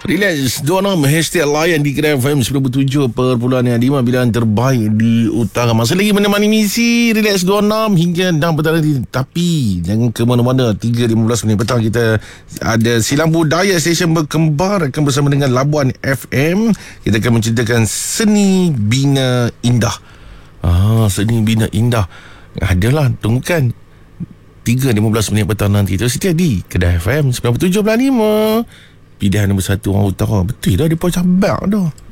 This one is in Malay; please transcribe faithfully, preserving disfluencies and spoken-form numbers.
Relax, dua enam hashtag layan di Kedai F M sembilan puluh tujuh perpuluhan lima pilihan terbaik di utara. Masih lagi menemani misi Relax dua enam hingga enam petang nanti. Tapi jangan ke mana-mana. Tiga lima belas minit petang kita ada Silang Budaya Stesen Berkembar akan bersama dengan Labuan F M. Kita akan menceritakan seni bina indah. Ah, seni bina indah. Adalah, tunggukan tiga lima belas minit petang nanti. Terus setia di Kedai F M sembilan puluh tujuh perpuluhan lima. Pilihan nombor satu orang utara. Betul dah, dia pun cabak dah.